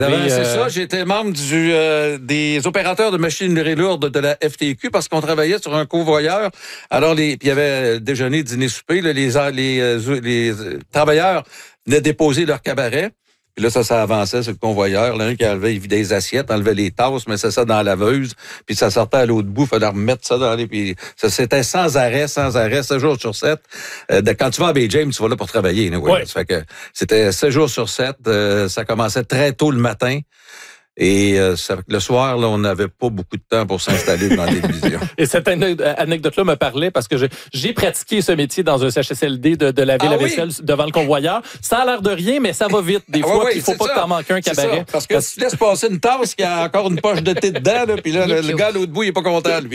C'est ça, j'étais membre des opérateurs de machinerie lourde de la FTQ parce qu'on travaillait sur un convoyeur. Alors, puis il y avait déjeuner, dîner, souper. Là, les travailleurs venaient déposer leur cabaret. Puis là, ça avançait sur le convoyeur. L'un qui enlevait, il vidait les assiettes, enlevait les tasses, mettait ça dans la laveuse, puis ça sortait à l'autre bout, il fallait remettre ça dans les... Puis ça, c'était sans arrêt, 7 jours sur 7. Quand tu vas à Bay James, tu vas là pour travailler. Ouais. Ça fait que c'était 7 jours sur 7. Ça commençait très tôt le matin. Et le soir, là, on n'avait pas beaucoup de temps pour s'installer devant la télévision. Et cette anecdote-là me parlait parce que j'ai pratiqué ce métier dans un CHSLD de laver la vaisselle devant le convoyeur. Ça a l'air de rien, mais ça va vite des fois. Il faut pas que t'en manques un cabaret. Parce que si tu laisses passer une tasse qui a encore une poche de thé dedans, là, puis là, le gars à l'autre bout, il est pas content, lui.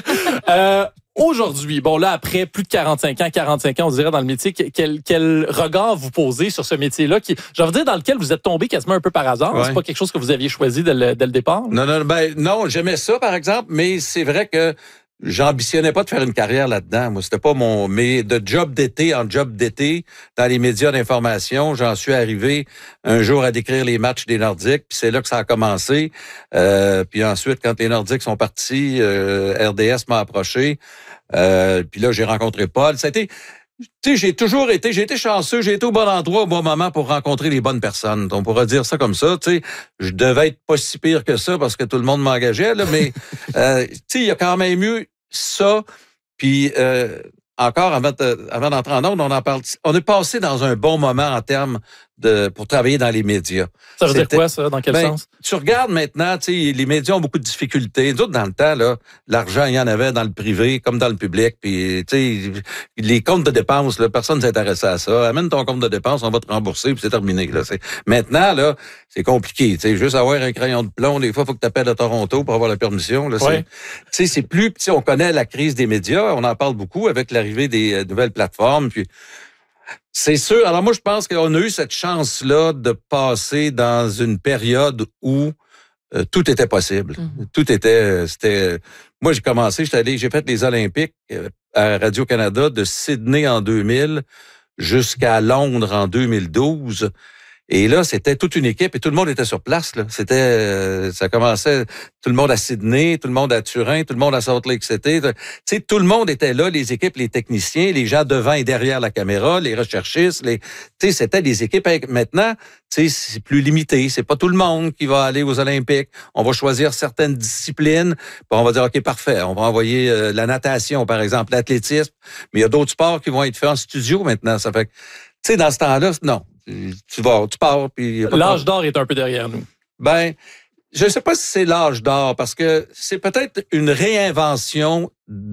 Aujourd'hui, bon là, après plus de 45 ans, on dirait dans le métier, quel regard vous posez sur ce métier-là, qui, j'ai envie de dire, dans lequel vous êtes tombé quasiment un peu par hasard. Ouais. C'est pas quelque chose que vous aviez choisi dès le départ? Non, j'aimais ça, par exemple, mais c'est vrai que j'ambitionnais pas de faire une carrière là-dedans. Moi, c'était pas mais de job d'été en job d'été, dans les médias d'information, j'en suis arrivé un jour à décrire les matchs des Nordiques, puis c'est là que ça a commencé. Puis ensuite, quand les Nordiques sont partis, RDS m'a approché. Puis là, j'ai rencontré Paul. Ça a été... Tu sais, j'ai été chanceux, j'ai été au bon endroit au bon moment pour rencontrer les bonnes personnes. On pourra dire ça comme ça. Tu sais, je devais être pas si pire que ça parce que tout le monde m'engageait, là, mais tu sais, il y a quand même eu ça. Puis encore avant d'entrer en ondes, on est passé dans un bon moment en termes pour travailler dans les médias. Ça veut dire quoi, ça? Dans quel sens? Tu regardes maintenant, tu sais, les médias ont beaucoup de difficultés. Nous autres, dans le temps, là, l'argent, il y en avait dans le privé comme dans le public. Puis, tu sais, les comptes de dépenses, là, personne ne s'intéressait à ça. Amène ton compte de dépenses, on va te rembourser, puis c'est terminé. Là. Maintenant, là, c'est compliqué. Tu sais, juste avoir un crayon de plomb, des fois, il faut que tu appelles à Toronto pour avoir la permission. Là, tu sais, c'est plus... Tu sais, on connaît la crise des médias, on en parle beaucoup avec l'arrivée des nouvelles plateformes, puis... C'est sûr. Alors moi, je pense qu'on a eu cette chance-là de passer dans une période où tout était possible. Tout c'était. Moi, j'ai fait les Olympiques à Radio-Canada de Sydney en 2000 jusqu'à Londres en 2012. Et là, c'était toute une équipe et tout le monde était sur place. Là. Ça commençait tout le monde à Sydney, tout le monde à Turin, tout le monde à Salt Lake City. Tu sais, tout le monde était là, les équipes, les techniciens, les gens devant et derrière la caméra, les recherchistes. Tu sais, c'était des équipes. Maintenant, tu sais, c'est plus limité. C'est pas tout le monde qui va aller aux Olympiques. On va choisir certaines disciplines. Puis on va dire, OK, parfait. On va envoyer la natation, par exemple, l'athlétisme. Mais il y a d'autres sports qui vont être faits en studio maintenant. Ça fait que, tu sais, dans ce temps-là, non. Tu pars, puis... L'âge d'or est un peu derrière nous. Ben, je ne sais pas si c'est l'âge d'or, parce que c'est peut-être une réinvention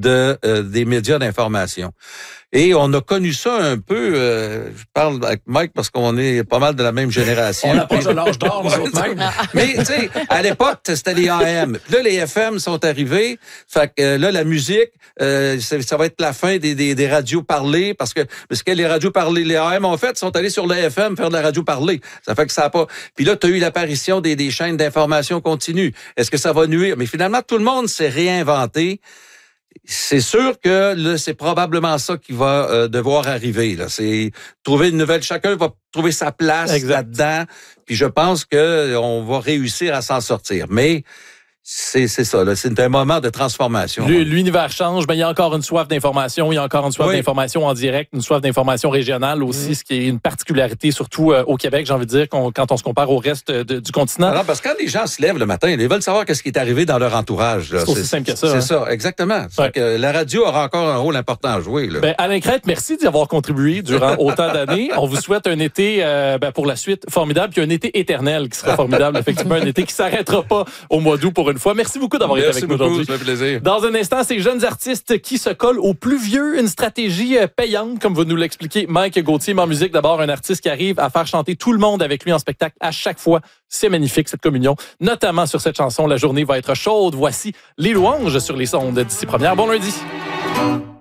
des médias d'information. Et on a connu ça un peu, je parle avec Mike parce qu'on est pas mal de la même génération. On approche de l'âge d'or, nous autres même. Mais tu sais, à l'époque, c'était les AM. Puis là, les FM sont arrivés. Fait que là, la musique, ça va être la fin des radios parlées parce que les radios parlées, les AM en fait, sont allés sur les FM faire de la radio parlée. Ça fait que ça a pas... Puis là, tu as eu l'apparition des chaînes d'information continue. Est-ce que ça va nuire? Mais finalement, tout le monde s'est réinventé. C'est sûr que là, c'est probablement ça qui va devoir arriver. Là. C'est trouver une nouvelle. Chacun va trouver sa place là-dedans. Puis je pense que on va réussir à s'en sortir. Mais c'est ça. Là. C'est un moment de transformation. L'univers change, mais il y a encore une soif d'information. Il y a encore une soif d'information en direct, une soif d'information régionale aussi, ce qui est une particularité, surtout au Québec, j'ai envie de dire, quand on se compare au reste du continent. Alors, parce que quand les gens se lèvent le matin, ils veulent savoir qu'est-ce qui est arrivé dans leur entourage. Là. C'est aussi simple que ça. C'est ça, exactement. Que la radio aura encore un rôle important à jouer. Là. Alain Crête, merci d'y avoir contribué durant autant d'années. On vous souhaite un été pour la suite formidable, puis un été éternel qui sera formidable, effectivement, un été qui s'arrêtera pas au mois d'août pour une fois. Merci beaucoup d'avoir été avec nous aujourd'hui. Ça fait plaisir. Dans un instant, ces jeunes artistes qui se collent aux plus vieux, une stratégie payante, comme va nous l'expliquer Mike Gauthier. En musique, d'abord, un artiste qui arrive à faire chanter tout le monde avec lui en spectacle à chaque fois. C'est magnifique, cette communion. Notamment sur cette chanson, la journée va être chaude. Voici Les Louanges sur les ondes d'ici première. Bon lundi.